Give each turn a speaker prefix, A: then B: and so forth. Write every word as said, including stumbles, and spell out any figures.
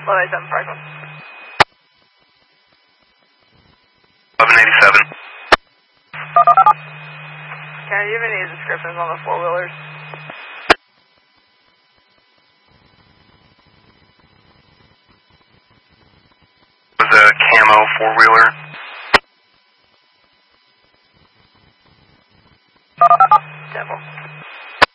A: One eighty-seven, Franklin.
B: eleven eighty-seven.
A: Can you give me any descriptions on the four-wheelers?
B: It was a camo four-wheeler.
A: Temple.